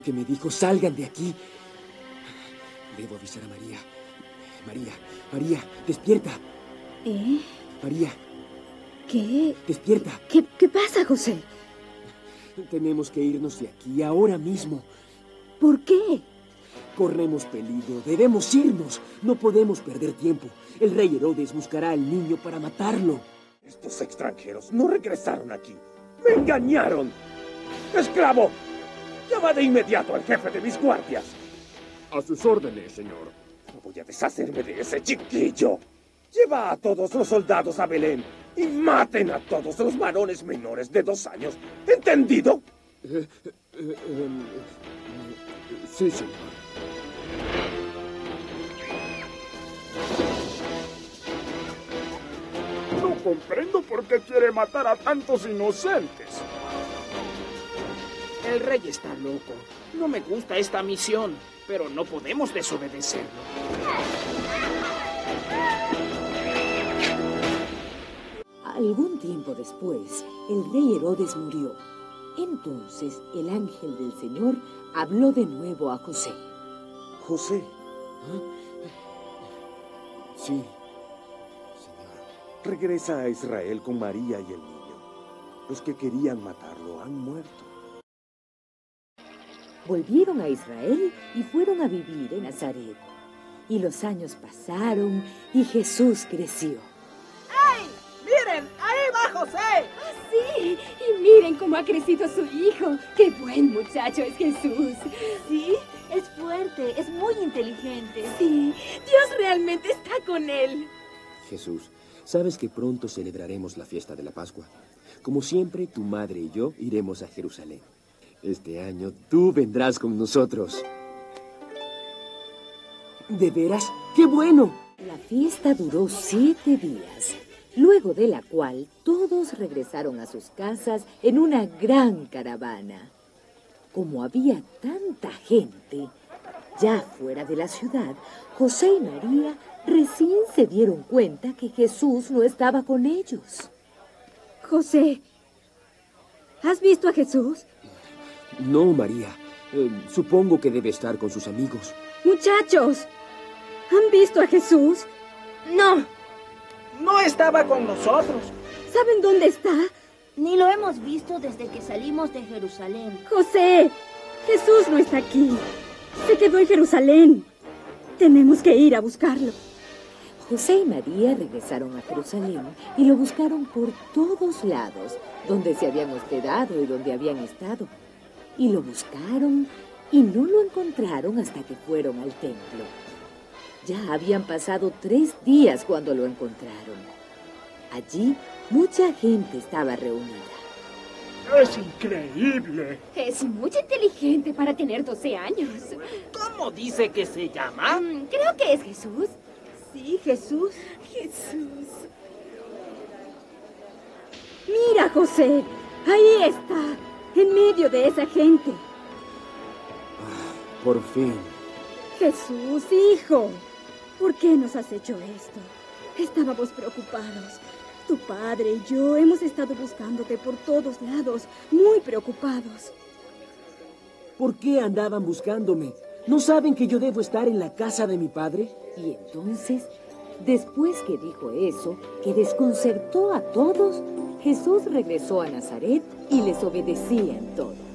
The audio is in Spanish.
Que me dijo, salgan de aquí. Debo avisar a María. María, despierta. María. ¿Qué? Despierta. ¿Qué pasa, José? Tenemos que irnos de aquí ahora mismo. ¿Por qué? Corremos peligro, debemos irnos. No podemos perder tiempo. El rey Herodes buscará al niño para matarlo. Estos extranjeros no regresaron aquí. ¡Me engañaron! ¡Esclavo! Llama de inmediato al jefe de mis guardias. A sus órdenes, señor. No voy a deshacerme de ese chiquillo. Lleva a todos los soldados a Belén y maten a todos los varones menores de 2 años. ¿Entendido? Sí, señor. No comprendo por qué quiere matar a tantos inocentes. El rey está loco. No me gusta esta misión, pero no podemos desobedecerlo. Algún tiempo después, el rey Herodes murió. Entonces el ángel del Señor habló de nuevo a José. José. Sí, señor. Regresa a Israel con María y el niño. Los que querían matarlo han muerto. Volvieron a Israel y fueron a vivir en Nazaret. Y los años pasaron y Jesús creció. ¡Ay! ¡Miren! ¡Ahí va José! Sí, y miren cómo ha crecido su hijo. ¡Qué buen muchacho es Jesús! Sí, es fuerte, es muy inteligente. Sí, Dios realmente está con él. Jesús, sabes que pronto celebraremos la fiesta de la Pascua. Como siempre, tu madre y yo iremos a Jerusalén. Este año tú vendrás con nosotros. ¿De veras? ¡Qué bueno! La fiesta duró 7 días, luego de la cual todos regresaron a sus casas en una gran caravana. Como había tanta gente, ya fuera de la ciudad, José y María recién se dieron cuenta que Jesús no estaba con ellos. José, ¿has visto a Jesús? No, María. Supongo que debe estar con sus amigos. Muchachos, ¿han visto a Jesús? ¡No! No estaba con nosotros. ¿Saben dónde está? Ni lo hemos visto desde que salimos de Jerusalén. José, Jesús no está aquí. Se quedó en Jerusalén. Tenemos que ir a buscarlo. José y María regresaron a Jerusalén y lo buscaron por todos lados, donde se habían hospedado y donde habían estado. Y lo buscaron y no lo encontraron hasta que fueron al templo. Ya habían pasado 3 días cuando lo encontraron. Allí mucha gente estaba reunida. ¡Es increíble! Es muy inteligente para tener 12 años. ¿Cómo dice que se llama? Creo que es Jesús. Sí, Jesús. Jesús. Mira, José. Ahí está, en medio de esa gente. Por fin. Jesús, hijo. ¿Por qué nos has hecho esto? Estábamos preocupados. Tu padre y yo hemos estado buscándote por todos lados, muy preocupados. ¿Por qué andaban buscándome? ¿No saben que yo debo estar en la casa de mi padre? Y entonces, después que dijo eso, que desconcertó a todos, Jesús regresó a Nazaret y les obedecía en todo.